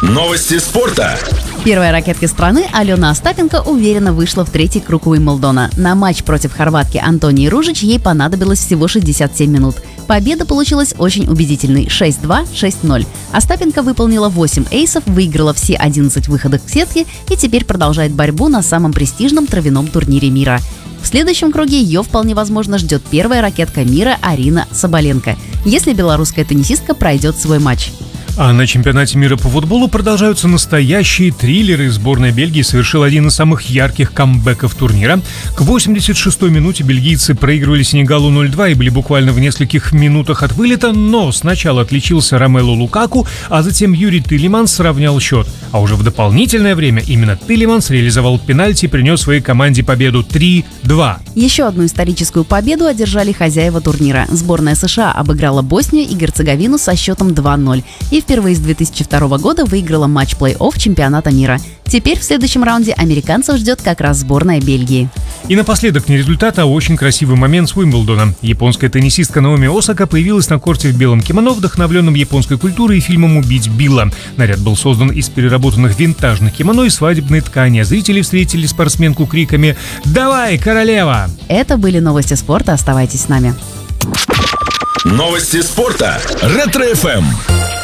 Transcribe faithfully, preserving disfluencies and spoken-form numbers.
Новости спорта. Первая ракетка страны Алена Остапенко уверенно вышла в третий круг Уимблдона. На матч против хорватки Антонии Ружич ей понадобилось всего шестьдесят семь минут. Победа получилась очень убедительной – шесть-два, шесть-ноль. Остапенко выполнила восемь эйсов, выиграла все одиннадцать выходов к сетке и теперь продолжает борьбу на самом престижном травяном турнире мира. В следующем круге ее вполне возможно ждет первая ракетка мира Арина Соболенко, если белорусская теннисистка пройдет свой матч. А на чемпионате мира по футболу продолжаются настоящие триллеры. Сборная Бельгии совершила один из самых ярких камбэков турнира. К восемьдесят шестой минуте бельгийцы проигрывали Сенегалу ноль-два и были буквально в нескольких минутах от вылета, но сначала отличился Ромелу Лукаку, а затем Юрий Тилеманс сравнял счет. А уже в дополнительное время именно Тилеманс реализовал пенальти и принес своей команде победу три-два. Еще одну историческую победу одержали хозяева турнира. Сборная США обыграла Боснию и Герцеговину со счетом два-ноль и впервые с две тысячи второго года выиграла матч плей-офф чемпионата мира. Теперь в следующем раунде американцев ждет как раз сборная Бельгии. И напоследок не результат, а очень красивый момент с Уимблдона. Японская теннисистка Наоми Осака появилась на корте в белом кимоно, вдохновленном японской культурой и фильмом «Убить Билла». Наряд был создан из переработанных винтажных кимоно и свадебной ткани, а зрители встретили спортсменку криками «Давай, королева!». Это были новости спорта. Оставайтесь с нами. Новости спорта. Ретро-эф эм.